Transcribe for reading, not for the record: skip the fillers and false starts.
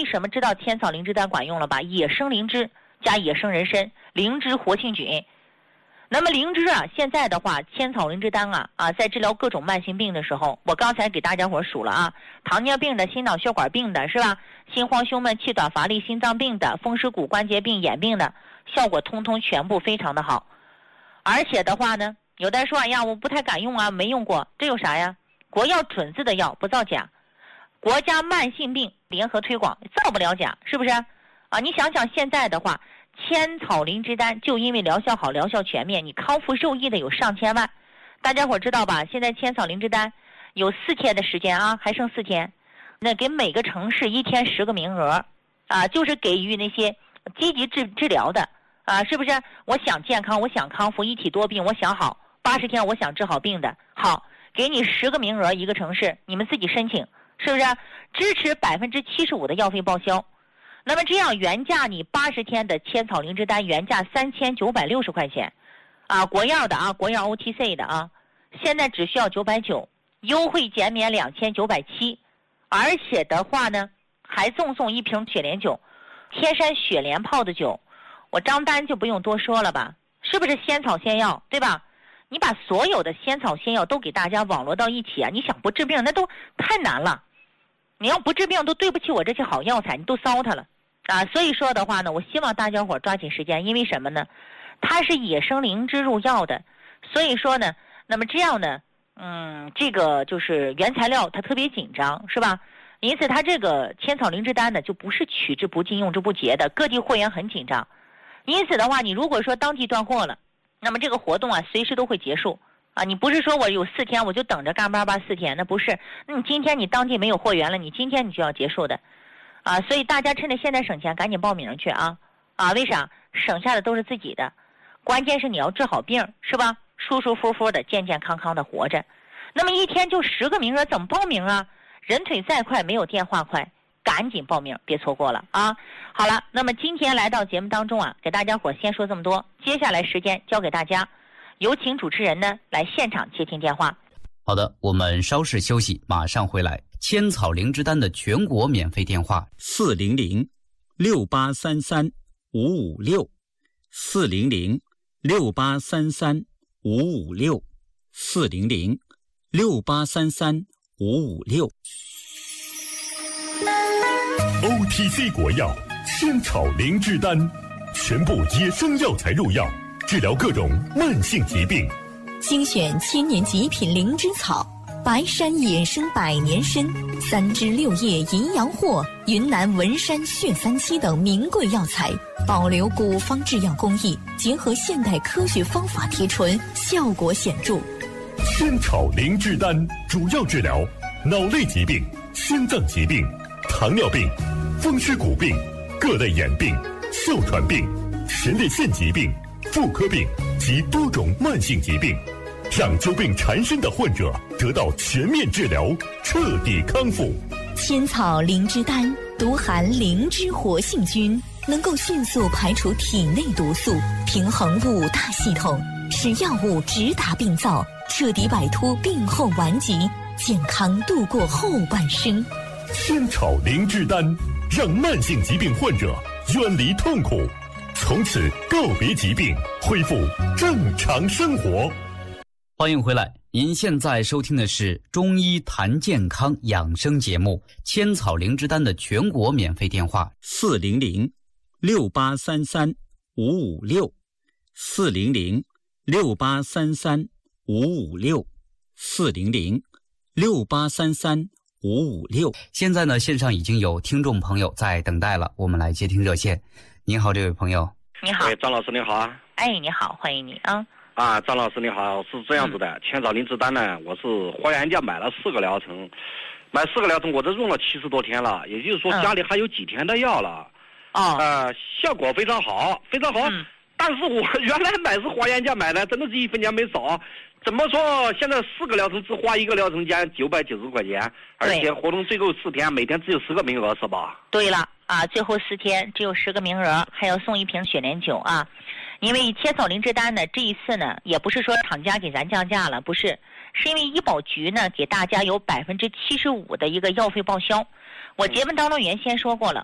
为什么知道千草灵芝丹管用了吧？野生灵芝加野生人参，灵芝活性菌。那么灵芝啊，现在的话，千草灵芝丹在治疗各种慢性病的时候，我刚才给大家伙数了啊，糖尿病的、心脑血管病的是吧？心慌胸闷、气短乏力、心脏病的、风湿骨关节病、眼病的，效果通通全部非常的好。而且的话呢，有的人说，哎呀，我不太敢用啊，没用过，这有啥呀？国药准字的药，不造假，国家慢性病联合推广，造不了假，是不是啊？你想想现在的话，千草灵芝丹就因为疗效好、疗效全面，你康复受益的有上千万。大家伙知道吧？现在千草灵芝丹有4天的时间啊，还剩4天，那给每个城市1天10个名额啊，就是给予那些积极治疗的啊，是不是？我想健康，我想康复，一体多病，我想好80天，我想治好病的，好，给你10个名额一个城市，你们自己申请，是不是？支持75%的药费报销。那么这样原价你80天的千草灵芝丹原价3960块钱，啊，国药的啊，国药 OTC 的啊，现在只需要990，优惠减免2970，而且的话呢，还赠送1瓶雪莲酒，天山雪莲泡的酒，我张单就不用多说了吧，是不是仙草仙药，对吧？你把所有的仙草仙药都给大家网络到一起啊，你想不治病那都太难了，你要不治病都对不起我这些好药材，你都糟蹋了。啊，所以说的话呢，我希望大家伙抓紧时间，因为什么呢？它是野生灵芝入药的，所以说呢，那么这样呢，这个就是原材料它特别紧张，是吧？因此它这个千草灵芝丹呢，就不是取之不尽用之不竭的，各地货源很紧张。因此的话，你如果说当地断货了，那么这个活动啊，随时都会结束啊。你不是说我有4天我就等着干巴巴4天，那不是。那你今天你当地没有货源了，你今天你就要结束的。啊，所以大家趁着现在省钱，赶紧报名去啊！啊，为啥？省下的都是自己的，关键是你要治好病，是吧？舒舒服服的、健健康康的活着。那么1天就10个名额，怎么报名啊？人腿再快，没有电话快，赶紧报名，别错过了啊！好了，那么今天来到节目当中啊，给大家伙先说这么多，接下来时间交给大家，有请主持人呢来现场接听电话。 好的，我们稍事休息，马上回来。千草灵芝丹的全国免费电话 400-683-556，400-683-556。OTC 国药千草灵芝丹，全部野生药材入药，治疗各种慢性疾病。 精选千年极品灵芝草，白山野生百年参，3枝6叶营养货，云南文山血三七等名贵药材，保留古方制药工艺，结合现代科学方法提纯，效果显著。 千草灵芝丹主要治疗脑类疾病、心脏疾病、糖尿病、风湿骨病、各类眼病、哮喘病、前列腺疾病、妇科病及多种慢性疾病，让久病缠身的患者得到全面治疗，彻底康复。 千草灵芝丹独含灵芝活性菌，能够迅速排除体内毒素，平衡5大系统，使药物直达病灶，彻底摆脱病后顽疾，健康度过后半生。 千草灵芝丹让慢性疾病患者远离痛苦，从此告别疾病，恢复正常生活。 欢迎回来，您现在收听的是中医谈健康养生节目千草灵芝丹的全国免费电话 400-683-556，400-683-556。 现在呢，线上已经有听众朋友在等待了，我们来接听热线。您好，这位朋友。 你好。 张老师你好啊。 哎，你好，欢迎你啊。 张老师你好，是这样子的，千草灵芝丹呢，我是花原价买了4个疗程，买4个疗程，我这用了70多天了，也就是说家里还有几天的药了。效果非常好，非常好。但是我原来买是花原价买的，真的是1分钱没少。怎么说？现在4个疗程只花1个疗程间990块钱，而且活动最后4天，每天只有10个名额，是吧？ 对了啊，最后4天只有10个名额，还要送1瓶雪莲酒啊。因为千草灵芝丹呢，这一次呢，也不是说厂家给咱降价了，不是，是因为医保局呢给大家有75%的一个药费报销。我节目当中原先说过了，